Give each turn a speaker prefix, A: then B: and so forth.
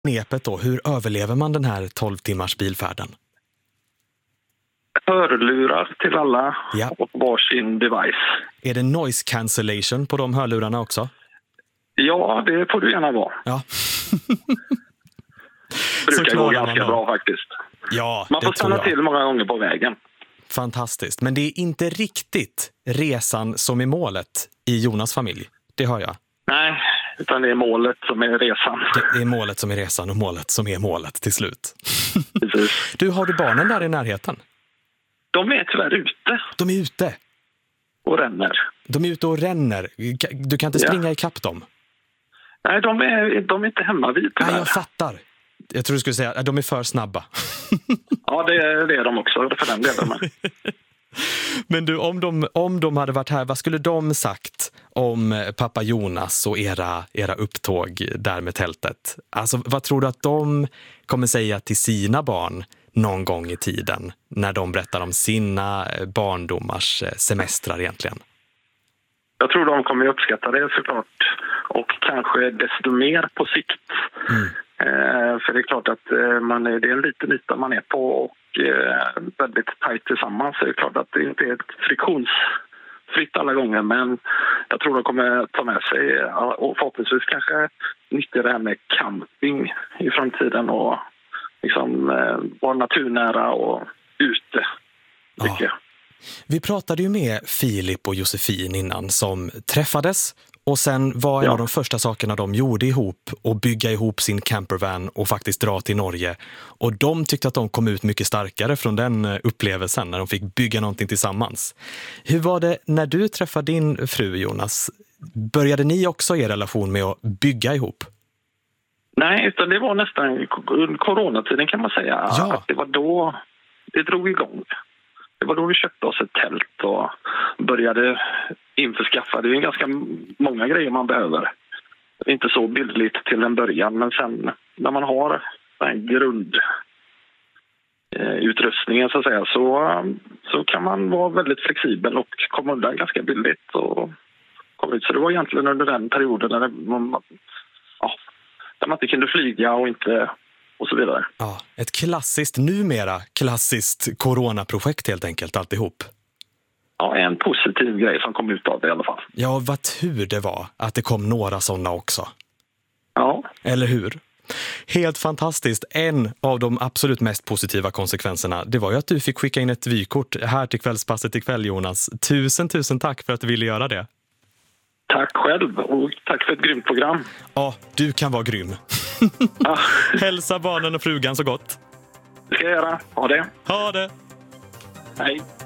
A: knepet då? Hur överlever man den här 12 timmars bilfärden?
B: Hörlurar till alla och varsin device.
A: Är det noise cancellation på de hörlurarna också?
B: Ja, det får du gärna vara.
A: Ja.
B: Brukar gå ganska bra faktiskt.
A: Ja,
B: man får stanna till många gånger på vägen.
A: Fantastiskt. Men det är inte riktigt resan som är målet i Jonas familj. Det hör jag.
B: Nej, utan det är målet som är resan.
A: Det är målet som är resan och målet som är målet till slut.
B: Precis.
A: Du, har du barnen där i närheten?
B: De är tyvärr ute.
A: De är ute?
B: Och ränner.
A: De är ute och ränner. Du kan inte springa ikapp dem?
B: Nej, de är inte hemma vid.
A: Nej, jag fattar. Jag tror du skulle säga att de är för snabba.
B: Ja, det är de också, för den delen.
A: Men du, om de hade varit här, vad skulle de sagt om pappa Jonas och era upptåg där med tältet? Alltså, vad tror du att de kommer säga till sina barn någon gång i tiden när de berättar om sina barndomars semestrar egentligen?
B: Jag tror de kommer uppskatta det såklart. Och kanske desto mer på sikt. För det är klart att det är en liten yta man är på och väldigt tajt tillsammans. Så det är klart att det inte är friktionsfritt alla gånger, men jag tror de kommer ta med sig och förhoppningsvis kanske nyttja det här med camping i framtiden och liksom vara naturnära och ute.
A: Ja. Vi pratade ju med Filip och Josefin innan som träffades. Och sen var en av de första sakerna de gjorde ihop och bygga ihop sin campervan och faktiskt dra till Norge. Och de tyckte att de kom ut mycket starkare från den upplevelsen när de fick bygga någonting tillsammans. Hur var det när du träffade din fru, Jonas? Började ni också er relation med att bygga ihop?
B: Nej, utan det var nästan coronatiden kan man säga.
A: Ja.
B: Att det var då det drog igång. Det var då vi köpte oss ett tält och började införskaffa. Det är ganska många grejer man behöver. Inte så bildligt till en början, men sen när man har den grundutrustningen så att säga, så kan man vara väldigt flexibel och komma undan ganska billigt. Och komma ut. Så det var egentligen under den perioden där man inte kunde flyga och inte... och så vidare.
A: Ja, ett numera klassiskt coronaprojekt helt enkelt, alltihop.
B: Ja, en positiv grej som kom ut av det i alla fall.
A: Ja, vad tur det var att det kom några sådana också.
B: Ja.
A: Eller hur? Helt fantastiskt. En av de absolut mest positiva konsekvenserna, det var ju att du fick skicka in ett vykort här till kvällspasset ikväll, Jonas. Tusen tack för att du ville göra det.
B: Tack själv och tack för ett grymt program.
A: Ja, du kan vara grym. Hälsa barnen och frugan så gott.
B: Det ska jag göra. Ha det.
A: Ha det.
B: Hej.